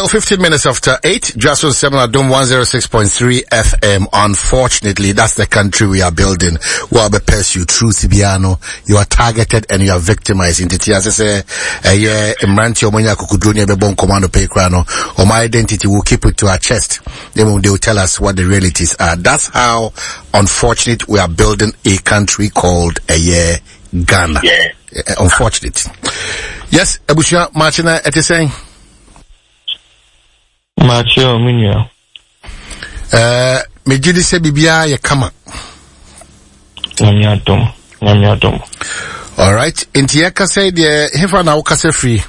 Well, 15 minutes after 8, just on 7 at Dome 106.3 FM. Unfortunately, that's the country we are building. Well, because you through Sibiano, you are targeted and you are victimized. In the say, Mranti Omonya Kukudronia Bebon Commando Pekrano, or my identity will keep it to our chest. They will tell us what the realities are. That's how unfortunate we are building a country called Ghana. Yeah. Unfortunate. Yes, Abushia Marchina, it is saying. Macho Minya. Mejidi se bibia ya kama. Nyamiatom. All right. Inti yaka say the hefa na ukase free.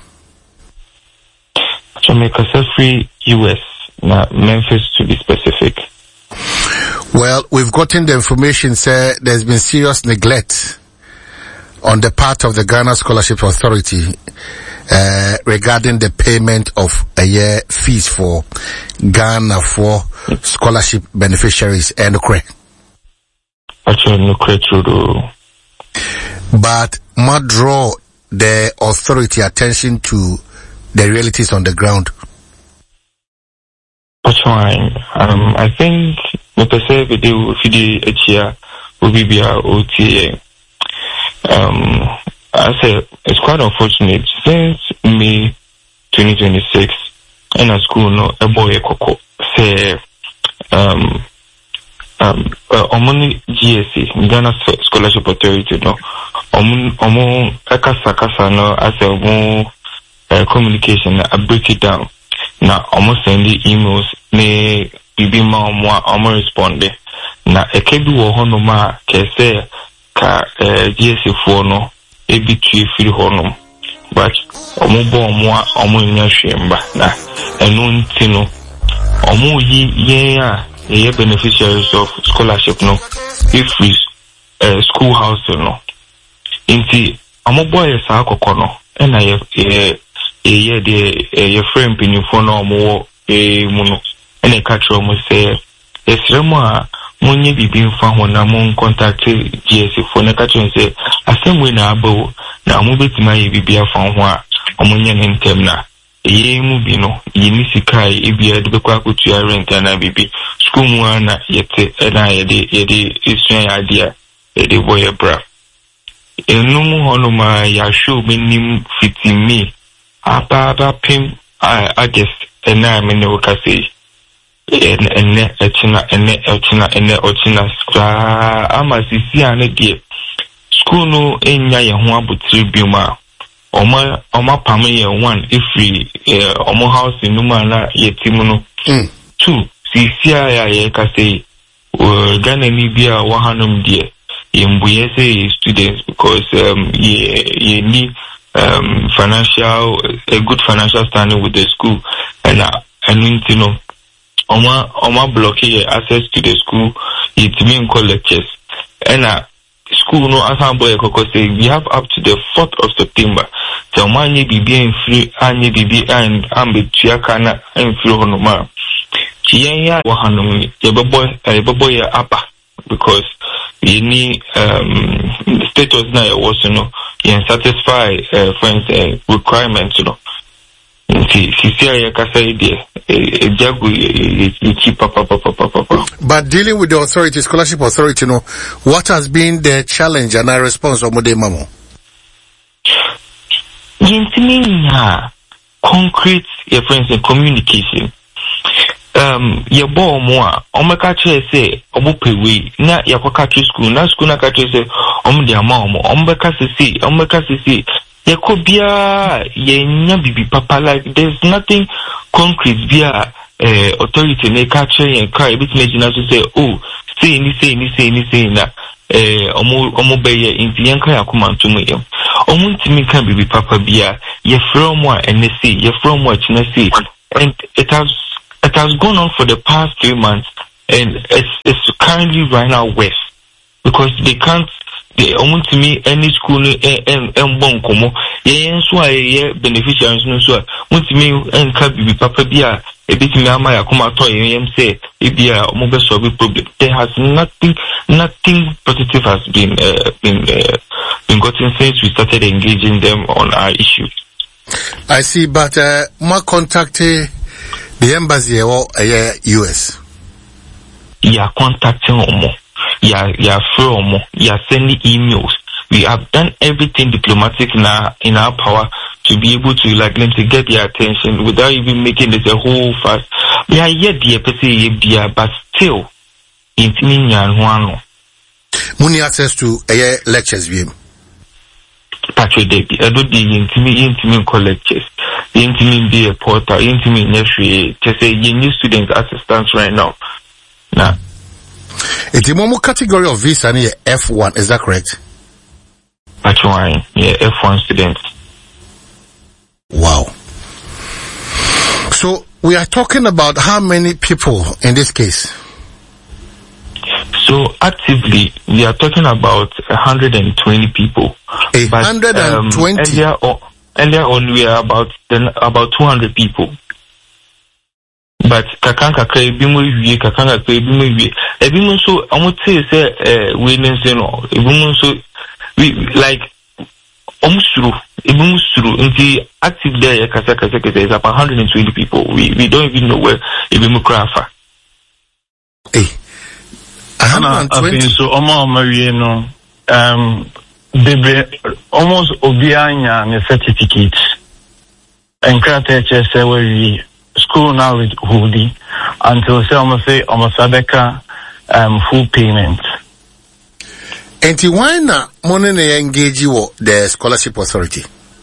So make us free US, na Memphis to be specific. Well, we've gotten the information say there's been serious neglect on the part of the Ghana Scholarship Authority regarding the payment of a year fees for Ghana for scholarship beneficiaries and actually but might draw the authority attention to the realities on the ground. I think the perceive video will be OTA. I say it's quite unfortunate since May 2026 in a school no a boy koko say omoni GSC Ghana Scholarship Authority no omo akasa no as a communication I break it down na omo send the emails ne bibi ma omo respond na ekebi wo hono ma ke say ka GSC for no ebitu free honum but omo nya hwemba na enu ntino omo ye beneficiaries of scholarship no if we schoolhouse no inti omo boy sa akoko no na ye friend pinifo no omo mu no ene ka tro mo say esremo a monye bibi mfa ho na mon contact GSC for na ka tro say asemwe na abo na mo betima ye bibi afa ho a omonye ne ntem na ye mu bi no ye ni sikai e bia de bekwa kotu rent na bibi school mu na yete na ye de isuan idea e de boy bra enum hono ma ya show menim fitimi apa pim August na me ne wakase ene ochina skra ama sisi ane die school no enya ye ho abotire biuma oma pame ye one ifri omo house numa na yetimu no 2 sisi ya ye kase Ghana ni bia wahanum die ye mbuye say students because ye need financial a good financial standing with the school and you know Oma blockade access to the school, it mean call lectures. And school no assemble koko say we have up to the 4th of September. So many be free anye bibi and ambe tuakana and free honoma. Chienya wahanum yebebo ya apa because you need the status na was you satisfy friends requirements But dealing with the authority, scholarship authority, what has been the challenge and our response of Mode Mamo? Concrete, your friends, and communication. Your boy more, catch say, Obupe, not your country school, not school, not catch say, the amount, Ombacassi, there could be a bibi papa like there's nothing concrete via authority ne capture and cry bit imagine to say oh say na omo beye intianka yakuma ntumu yem omo ntimi kan bibi papa bia ye from one and see ye from what you see and it has gone on for the past 3 months and it's currently right now worse because they can't they want to me any school and bon como ye so ye beneficiaries no so want to me and can be papa bia e bit me ama ya kuma to yem say e bia mo be solve problem. There has nothing positive has been gotten since we started engaging them on our issues. I see, but my contact The embassy or US. You are contacting Omo. You are free Omo. You are sending emails. We have done everything diplomatic in our power to be able to like them to get their attention without even making this a whole fuss. We are yet the but still in Money access to lectures view. Patrick Debbie, I don't intimate lectures. Intimate be a portal, intimate nursery, to say you new students assistants right now. Nah. It's a more category of visa near F1, is that correct? Patrick, yeah, F1 students. Wow. So we are talking about how many people in this case? So actively, we are talking about 120 people. 120. Earlier on, we are about 200 people. But kakanka ebimu ebimu so amote say we know ebimu so we like ebimu suru nti active there kasa is about 120 people. We don't even know where ebimu crafa. Hey. 120. So no almost obianya ne certificate and crate say we school now with Hoodie until say almost Sabeka full payment. And why not money engage you the scholarship authority?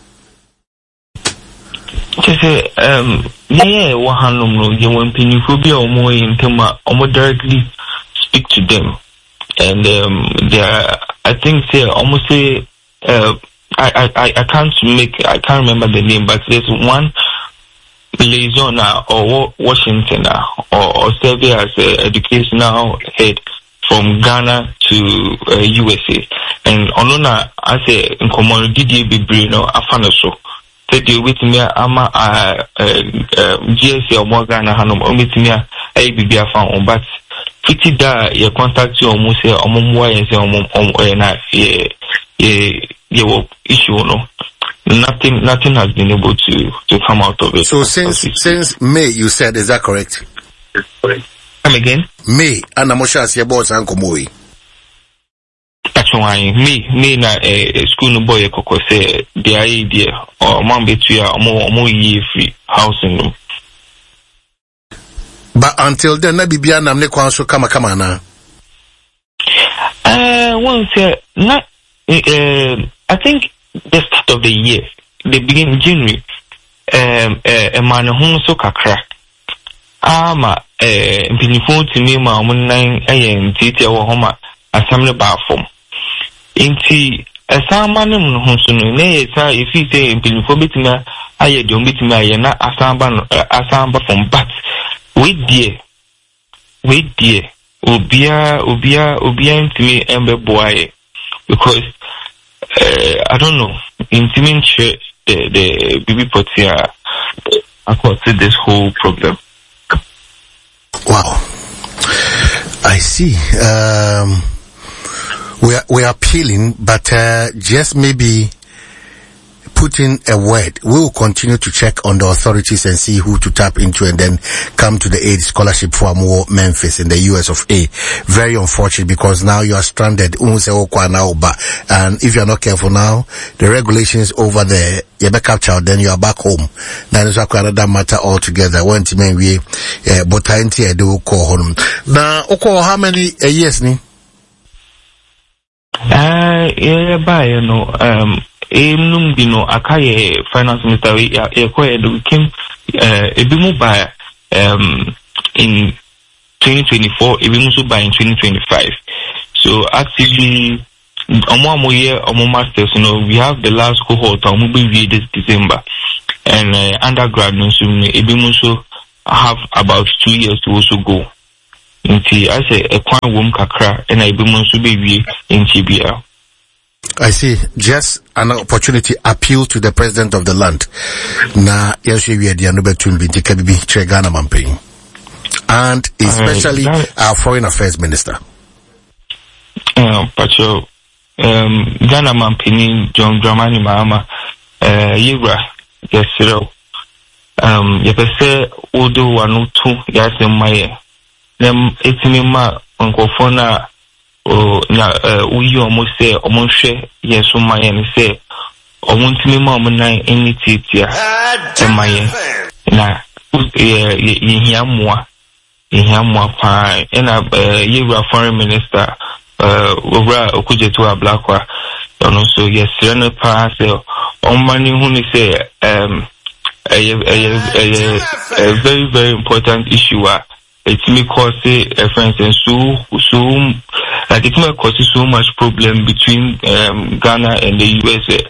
Say yeah wahanum no you want phobia or more in tema or directly speak to them. And they are, I think say almost say I can't remember the name, but there's one liaison or Washington or survey as educational head from Ghana to USA. And onona I say in commodity be no afanaso. Said you with me ama GSA or more Ghana hanum or with me a be found but pretty da you contact you almost say and say your issue no. Nothing has been able to come out of it. So since May you said, is that correct? Come again? May and Amosha as your boss and Komoi. That's why me na school no boy koko say the idea or man between more year free housing no. But until then, na bibia na mne kwanso kama na. Once not I think the start of the year, the beginning of January, a man who so kakra. Pinifo to me, my own 9 a.m. Tita or Homa, assembly bar form. Inti, a salmon who soon, if he say in Pinifo bitina, I don't meet me, not a samba from but wait dear, Ubia to me, Ember boy, because I don't know. Intimate the BB Potia according to this whole problem. Wow. I see. We are appealing, but just maybe put in a word. We will continue to check on the authorities and see who to tap into and then come to the aid scholarship for more Memphis in the US of A. Very unfortunate because now you are stranded. And if you are not careful now, the regulations over there, you back captured, then you are back home. Now it's another matter altogether. One time we, but I do call home. Now, how many years ni? Bino akaye finance minister we came ebimu by in 2024 ebimu by in 2025. So actively masters, we have the last cohort this December and undergrad ebimu have about 2 years to also go. I say a quan womb kakra and ebimu be in TBL. I see. Just an opportunity appeal to the president of the land. Na yeshe we the number 2 binti kabibi Chegana Mamping. And especially our foreign affairs minister. Pacho Ghana Mampini John Dramani Mahama Yibra Yesiro Yepese Odo Wanutu Yasemaye. Etimima Unkofona Uyo Mose Omonshe Yesumaya and say Omuntimima Omunai any titia Emaye na Yamwa Pai and a foreign minister Ura Okujetua Blackwa and also yes Serena Pass on money who say a very, very important issue. It may cause a friends and so like it may cause so much problem between Ghana and the USA.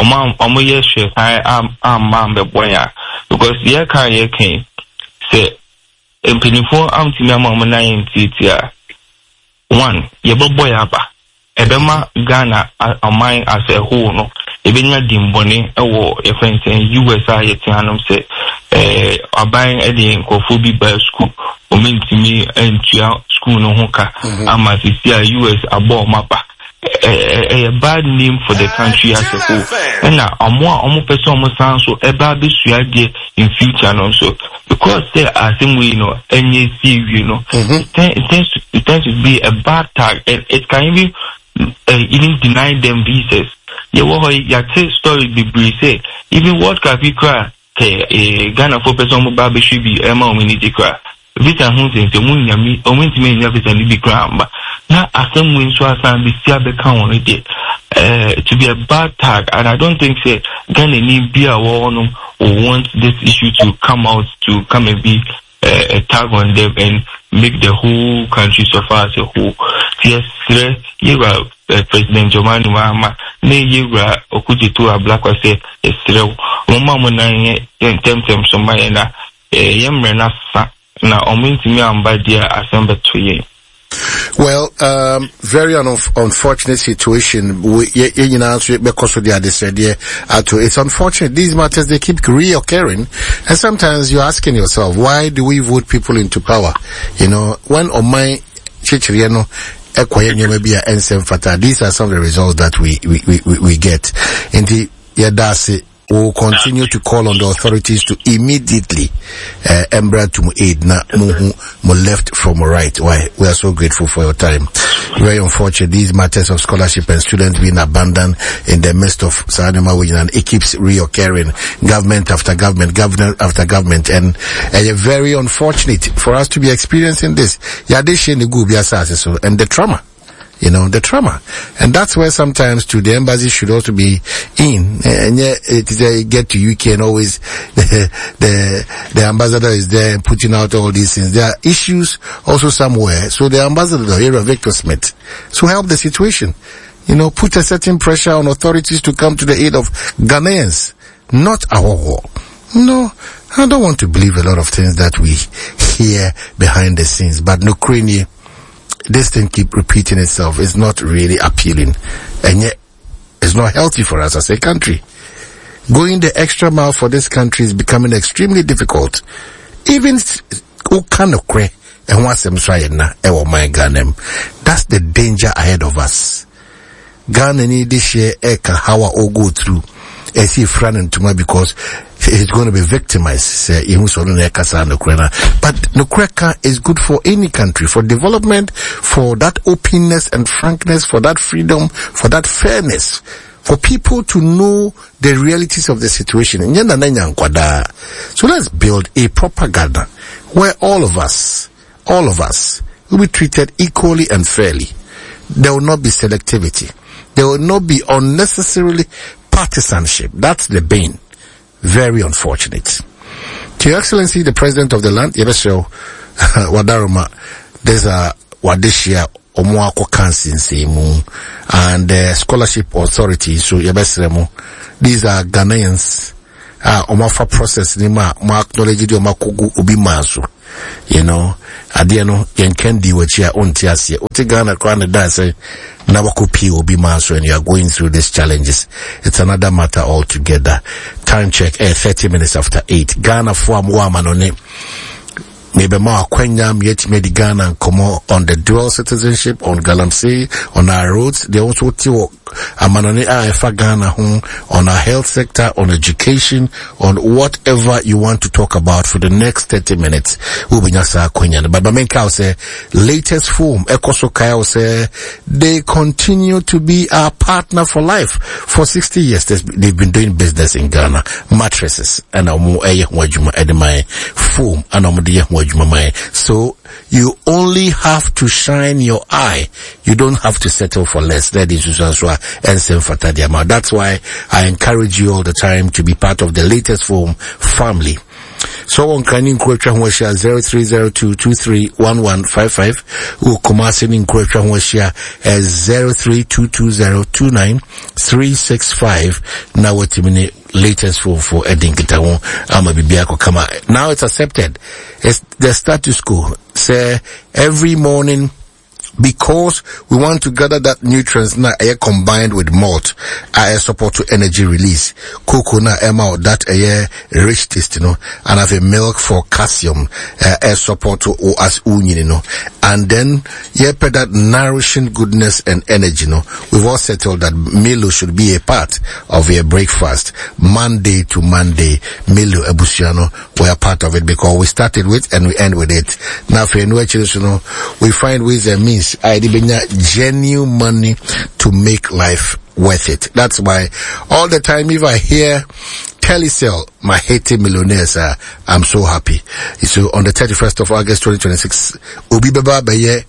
Because the car came say in Penifo Amtimama one, Yaboyaba, Ebema Ghana a mine as a whole no. Ebenya dimbone ewo your friends in USA yetianum say aban edi nkofo bi ba school o mentimi entua school no hoka ama sisia US abo mapa a bad name for the country as a whole na omo person omo san so eba be suade in future no so because there are some way any CV it tends to be a bad tag and it can even deny them visas. Ya story be say even what can be cry Ghana for person mo ba be should be Emma Minity cry visa hun say munyami o wentimi nya visa ni be cry na asem win so asan be sia be kan on it to be a bad tag and I don't think say Ghana ni be a one want this issue to come out to come and be a tag on them and make the whole country suffer as a whole. Yes, you are President Jomani Mahama, ne you are Okujetua Blackwa say, yes, Mama in Temtem Somayana, Yemrena na Omintimi Ambadia assemble to ye. Well, very unfortunate situation. Because of it's unfortunate. These matters, they keep reoccurring. And sometimes you're asking yourself, why do we vote people into power? You know, when on my Chichiriano, these are some of the results that we get. In the Yadasi, we'll continue to call on the authorities to immediately embra to aid na mo left from right. Why? We are so grateful for your time. Very unfortunate, these matters of scholarship and students being abandoned in the midst of Saanima region, and it keeps reoccurring, government after government, governor after government, and very unfortunate for us to be experiencing this. And the trauma. You know, the trauma. And that's where sometimes too the embassy should also be in. And yeah, get to UK and always the ambassador is there putting out all these things. There are issues also somewhere. So the ambassador here, Victor Smith, so help the situation. You know, put a certain pressure on authorities to come to the aid of Ghanaians, not our war. No, I don't want to believe a lot of things that we hear behind the scenes, but no crane. This thing keep repeating itself. It's not really appealing, and yet it's not healthy for us as a country. Going the extra mile for this country is becoming extremely difficult. Even Ukanokre and Wasemsrayena ewo my Ghanem. That's the danger ahead of us. Ghana need this year eka hawa or go through. Esi Fran to because he's going to be victimized. But Nukreka is good for any country, for development, for that openness and frankness, for that freedom, for that fairness, for people to know the realities of the situation. So let's build a proper Ghana where all of us will be treated equally and fairly. There will not be selectivity. There will not be unnecessarily partisanship. That's the bane. Very unfortunate. To Your Excellency, the President of the land, Yebesho Wadaruma, there's a Wadishia Omoako Kansin Semu and the scholarship authority, so Yebesremo. These are Ghanaians. Omafa process ni ma acknowledge di omakogu obi maso. You know, adiano yenkendi wachia ontiasie. Ote Ghana kwa da say na wakopi obi maso, and you are going through these challenges. It's another matter altogether. Time check 30 minutes after 8. Ghana for Mwamanone. maybe more Kwenyam yet made Ghana and come on the dual citizenship on Galamsey, on our roads. They also talk Amanoni Afa Ghana home on our health sector, on education, on whatever you want to talk about for the next 30 minutes. We'll be Nasa Kwenyam. But Bamenka say latest form, Ekoso Kaya say they continue to be our partner for life. For 60 years they've been doing business in Ghana. Mattresses and foam and so you only have to shine your eye. You don't have to settle for less. That is that's why I encourage you all the time to be part of the latest form family. So on can in Croatia 0302231155 who Kumasin in Croatia 0322029365 now what you latest for Edin Kitawon Ama Bibiako Kama. Now it's accepted. It's the status quo. Say every morning, because we want to gather that nutrients na air combined with malt, air support to energy release. Cocoa na emma that air rich taste, and have a milk for calcium, air support to o as uni, and then put that nourishing goodness and energy, We've all settled that Milo should be a part of your breakfast. Monday to Monday, Milo Ebusiano, we are part of it because we started with and we end with it. Now for we find ways and means I genuine money to make life worth it. That's why all the time if I hear Telecel, my Haiti millionaires, I'm so happy. So on the 31st of August 2026, Obi Baba Baye,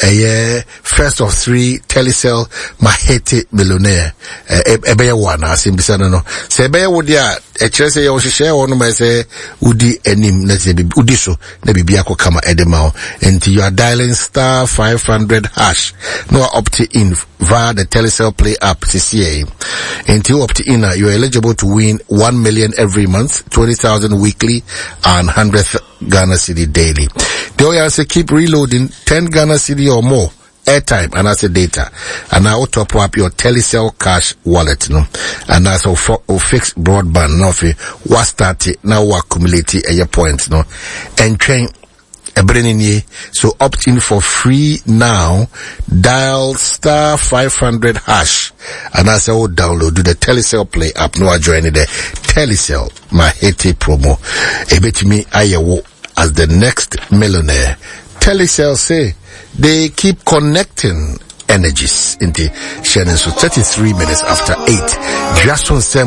first of 3 Telecel, my Haiti millionaire, Ebeye Wana, Simbisano no. Se Ebeye Wodia, Echese ya share one by say, Udi enim, let's say, Udiso, nebi biako kama edemao. Until you are dialing star 500 hash, no opt in via the Telecel Play app, CCA. Until you opt in, you are eligible to win 1 million every month, 20,000 weekly, and 100 Ghana Cedi daily. The OYA say keep reloading 10 Ghana Cedi or more airtime and as a data, and now top up your Telecel cash wallet, and that's a fixed broadband, what started now accumulate your points, and train. So opt in for free now. Dial star 500 hash, and as I will download, do the Telecel Play app. No, I join it there. Telecel, my Haiti promo. Ebet me ayewo as the next millionaire. Telecel say they keep connecting energies into Shannon. So 33 minutes after 8. Just on